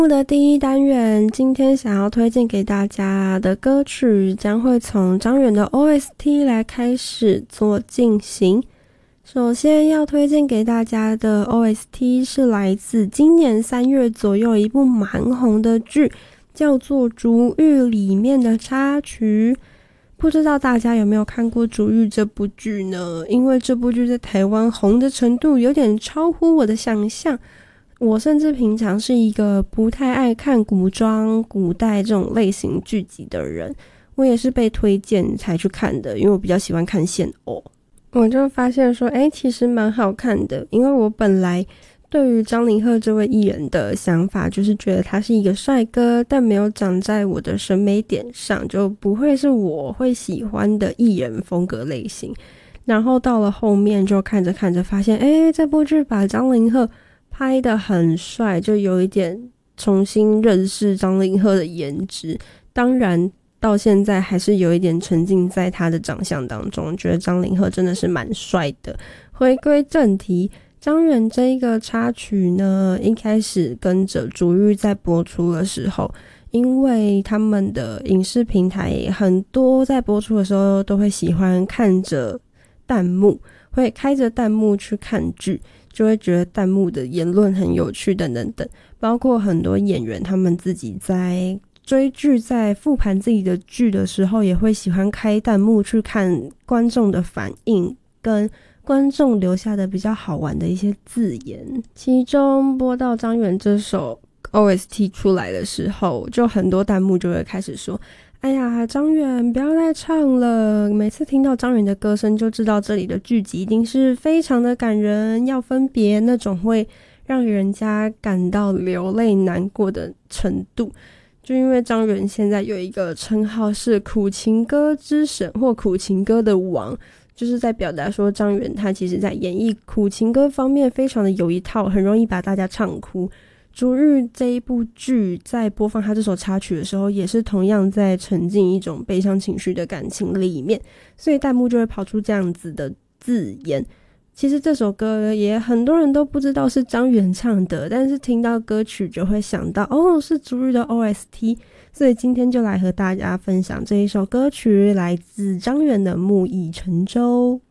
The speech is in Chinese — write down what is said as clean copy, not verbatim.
的第一单元，今天想要推荐给大家的歌曲将会从张远的 OST 来开始做进行。首先要推荐给大家的 OST 是来自今年3月左右一部蛮红的剧，叫做《逐玉》里面的插曲。不知道大家有没有看过《逐玉》这部剧呢？因为这部剧在台湾红的程度有点超乎我的想象。我甚至平常是一个不太爱看古装、古代这种类型剧集的人，我也是被推荐才去看的，因为我比较喜欢看现偶。我就发现说，其实蛮好看的，因为我本来对于张凌赫这位艺人的想法就是觉得他是一个帅哥，但没有长在我的审美点上，就不会是我会喜欢的艺人风格类型。然后到了后面就看着看着发现，这部剧把张凌赫拍得很帅，就有一点重新认识张凌赫的颜值。当然到现在还是有一点沉浸在他的长相当中，觉得张凌赫真的是蛮帅的。回归正题，张远这一个插曲呢，一开始跟着逐玉在播出的时候，因为他们的影视平台很多在播出的时候都会喜欢看着弹幕，会开着弹幕去看剧，就会觉得弹幕的言论很有趣等等等。包括很多演员他们自己在追剧，在复盘自己的剧的时候，也会喜欢开弹幕去看观众的反应跟观众留下的比较好玩的一些字眼。其中播到张远这首 OST 出来的时候，就很多弹幕就会开始说，哎呀，张远不要再唱了，每次听到张远的歌声就知道这里的剧集一定是非常的感人，要分别那种会让人家感到流泪难过的程度。就因为张远现在有一个称号是苦情歌之神或苦情歌的王，就是在表达说张远他其实在演绎苦情歌方面非常的有一套，很容易把大家唱哭。逐日这一部剧在播放他这首插曲的时候，也是同样在沉浸一种悲伤情绪的感情里面，所以弹幕就会跑出这样子的字眼。其实这首歌也很多人都不知道是张远唱的，但是听到歌曲就会想到是逐日的 OST， 所以今天就来和大家分享这一首歌曲，来自张远的《木已成舟》。